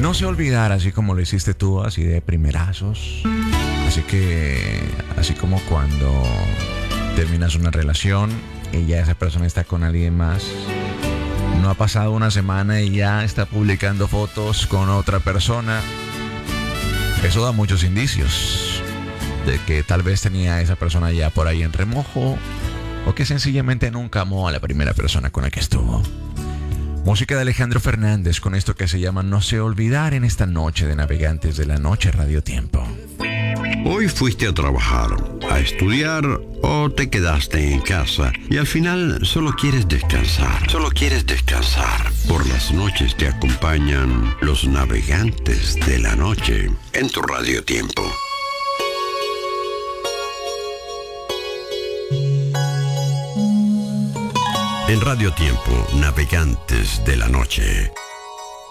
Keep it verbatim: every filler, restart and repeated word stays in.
no sé olvidar así como lo hiciste tú, así de primerazos. Así que, así como cuando terminas una relación y ya esa persona está con alguien más, no ha pasado una semana y ya está publicando fotos con otra persona. Eso da muchos indicios de que tal vez tenía a esa persona ya por ahí en remojo, o que sencillamente nunca amó a la primera persona con la que estuvo. Música de Alejandro Fernández con esto que se llama No sé olvidar en esta noche de Navegantes de la Noche Radio Tiempo. Hoy fuiste a trabajar, a estudiar o te quedaste en casa y al final solo quieres descansar. Solo quieres descansar. Por las noches te acompañan los Navegantes de la Noche en tu Radio Tiempo. En Radio Tiempo, Navegantes de la Noche.